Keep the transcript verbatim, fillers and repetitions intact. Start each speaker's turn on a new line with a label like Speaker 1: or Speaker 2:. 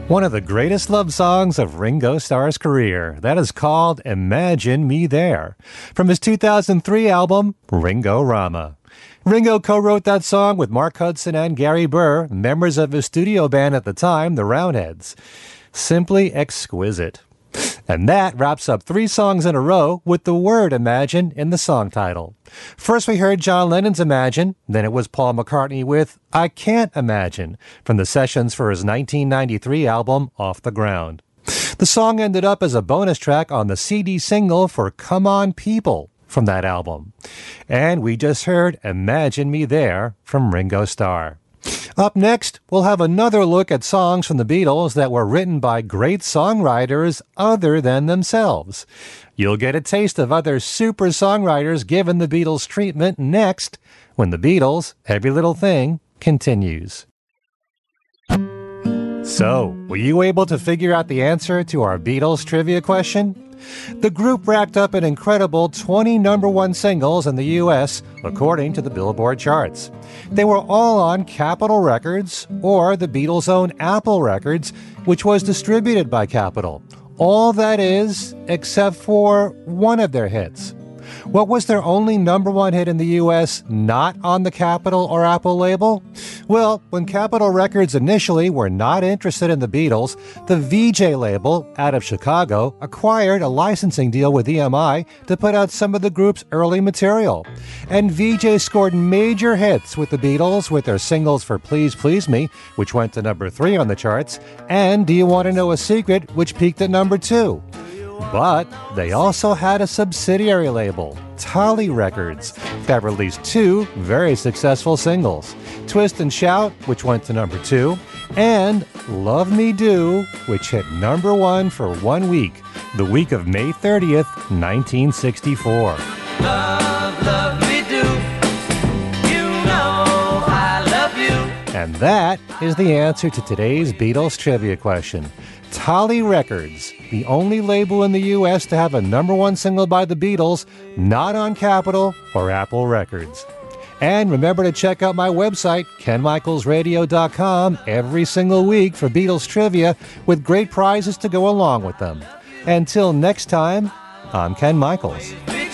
Speaker 1: One of the greatest love songs of Ringo Starr's career. That is called Imagine Me There, from his two thousand three album, Ringo-Rama. Ringo co-wrote that song with Mark Hudson and Gary Burr, members of his studio band at the time, the Roundheads. Simply exquisite. And that wraps up three songs in a row with the word imagine in the song title. First we heard John Lennon's Imagine, then it was Paul McCartney with I Can't Imagine from the sessions for his nineteen ninety-three album Off the Ground. The song ended up as a bonus track on the C D single for Come On People from that album. And we just heard Imagine Me There from Ringo Starr. Up next, we'll have another look at songs from the Beatles that were written by great songwriters other than themselves. You'll get a taste of other super songwriters given the Beatles treatment next, when the Beatles' Every Little Thing continues. So, were you able to figure out the answer to our Beatles trivia question? The group racked up an incredible twenty number one singles in the U S, according to the Billboard charts. They were all on Capitol Records, or the Beatles' own Apple Records, which was distributed by Capitol. All that is, except for one of their hits. What was their only number one hit in the U S not on the Capitol or Apple label? Well, when Capitol Records initially were not interested in the Beatles, the V J label out of Chicago acquired a licensing deal with E M I to put out some of the group's early material. And V J scored major hits with the Beatles with their singles for Please Please Me, which went to number three on the charts, and Do You Want to Know a Secret, which peaked at number two. But they also had a subsidiary label, Tolly Records, that released two very successful singles, Twist and Shout, which went to number two, and Love Me Do, which hit number one for one week, the week of May thirtieth, nineteen sixty-four. Love, love me do, you know I love you. And that is the answer to today's Beatles trivia question. Tolly Records, the only label in the U S to have a number one single by the Beatles, not on Capitol or Apple Records. And remember to check out my website, ken michaels radio dot com, every single week for Beatles trivia with great prizes to go along with them. Until next time, I'm Ken Michaels.